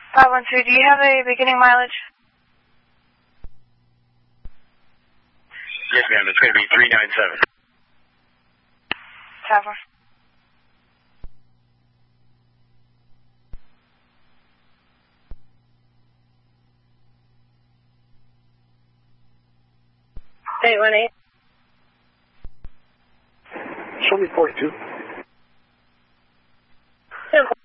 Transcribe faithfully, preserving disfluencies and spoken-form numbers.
five one two, do you have a beginning mileage? Yes, ma'am. It's going to be three nine seven. Tower. eight one eight. Show me forty-two. Simple.